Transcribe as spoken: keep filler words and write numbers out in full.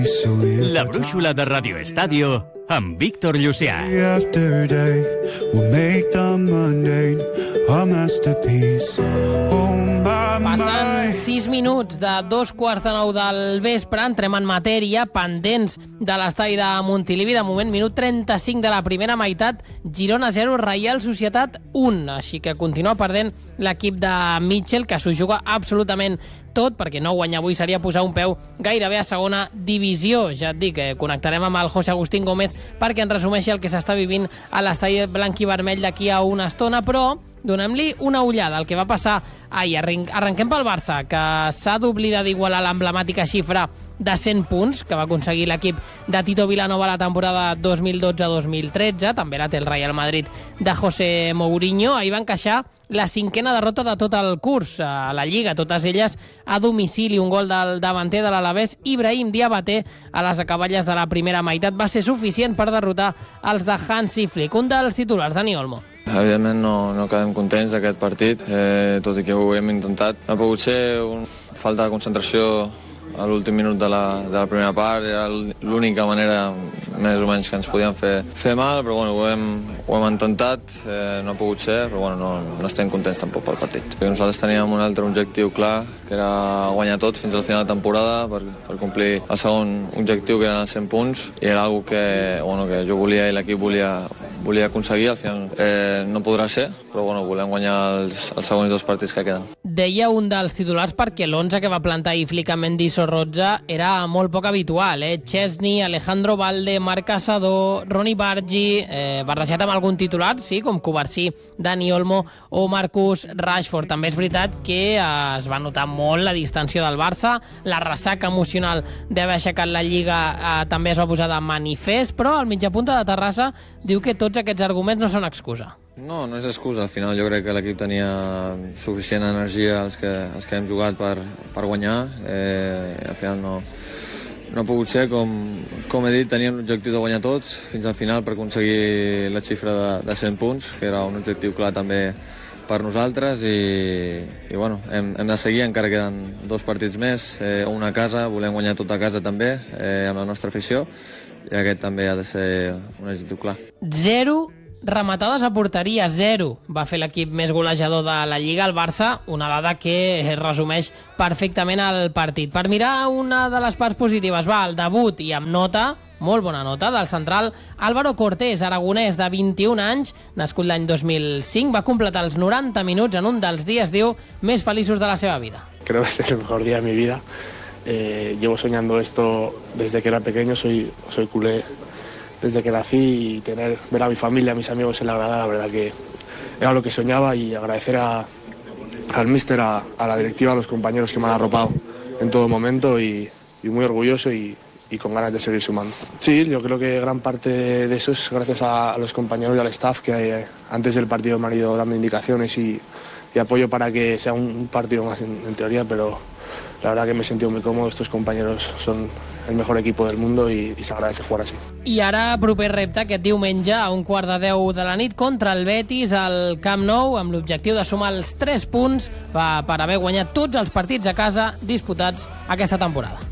La brúixola de Radio Estadio amb Víctor Llucià. Passen sis minuts de dos quarts de nou del vespre, entrem en matèria, pendents de l'estadi de Montilivi. De moment, minut trenta-cinc de la primera meitat, Girona zero, Reial Societat un. Així que continua perdent l'equip de Mitchell, que s'ho juga absolutament tot, perquè no guanyar avui seria posar un peu gairebé a segona divisió. Ja et dic, eh, connectarem amb el José Agustín Gómez perquè ens resumeixi el que s'està vivint a l'estadi blanc i vermell d'aquí a una estona, però donem-li una ullada al que va passar ahir. Arrenquem pel Barça, que s'ha d'oblidar d'igualar l'emblemàtica xifra de cent punts que va aconseguir l'equip de Tito Vilanova la temporada dos mil dotze dos mil tretze. També la té el Real Madrid de José Mourinho. Ahir va encaixar la cinquena derrota de tot el curs a la Lliga, totes elles a domicili. Un gol del davanter de l'Alavés, Ibrahim Diabaté, a les acaballes de la primera meitat va ser suficient per derrotar els de Hansi Flick. Un dels titulars, Dani Olmo. Evidentment no, no quedem contents d'aquest partit, eh, tot i que ho hem intentat. No ha pogut ser una falta de concentració a l'últim minut de la, de la primera part, era l'única manera més o menys que ens podien fer, fer mal, però bueno, ho hem, ho hem intentat, eh, no ha pogut ser, però bueno, no, no estem contents tampoc pel partit. Perquè nosaltres teníem un altre objectiu clar, que era guanyar tot fins al final de temporada per, per complir el segon objectiu, que eren els cent punts, i era una que, bueno, que jo volia i l'equip volia, volia aconseguir. Al final eh, no podrà ser, però bueno, volem guanyar els, els segons dos partits que queden. Deia un dels titulars perquè l'onze que va plantar i Flick amb Mendy Sorroza era molt poc habitual. Eh? Chesney, Alejandro Valde, Marc Casador, Ronny Bargi, eh, barrejat amb algun titular, sí, com Covarsí, Dani Olmo o Marcus Rashford. També és veritat que eh, es va notar molt la distància del Barça, la ressaca emocional d'haver aixecat la Lliga eh, també es va posar de manifest, però el mitjapunta de Terrassa diu que tots aquests arguments no són excusa. No, no és excusa. Al final jo crec que l'equip tenia suficient energia els que, els que hem jugat per, per guanyar. Eh, al final no, no ha pogut ser, com, com he dit, teníem l'objectiu de guanyar tots fins al final per aconseguir la xifra de, de cent punts, que era un objectiu clar també per nosaltres, i, i bueno, hem, hem de seguir, encara queden dos partits més, eh, una a casa, volem guanyar tot a casa també, eh, amb la nostra afició, i aquest també ha de ser un objectiu clar. Zero rematades a porteria, zero. Va fer l'equip més golejador de la Lliga, el Barça, una dada que resumeix perfectament el partit. Per mirar una de les parts positives, va, el debut, i amb nota, molt bona nota, del central Álvaro Cortés, aragonès de vint-i-un anys, nascut l'any dos mil cinc, va completar els noranta minuts en un dels dies, diu, més feliços de la seva vida. Creo que es el mejor día de mi vida. Eh, llevo soñando esto desde que era pequeño, soy, soy culé desde que nací, y tener, ver a mi familia, a mis amigos en la grada, la verdad que era lo que soñaba, y agradecer a, al míster, a, a la directiva, a los compañeros que me han arropado en todo momento, y, y muy orgulloso y, y con ganas de seguir sumando. Sí, yo creo que gran parte de eso es gracias a, a los compañeros y al staff que eh, antes del partido me han ido dando indicaciones y, y apoyo para que sea un, un partido más en, en teoría, pero la verdad que me he sentido muy cómodo. Estos compañeros son el mejor equipo del mundo y, y se agradece jugar así. I ara, proper repte aquest diumenge a un quart de deu de la nit contra el Betis al Camp Nou, amb l'objectiu de sumar els tres punts per haver guanyat tots els partits a casa disputats aquesta temporada.